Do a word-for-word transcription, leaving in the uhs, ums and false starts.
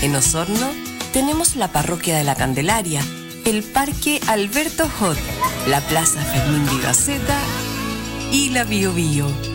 En Osorno tenemos la Parroquia de la Candelaria, el Parque Alberto Hot, la Plaza Fermín Vigaceta y la Bio Bio.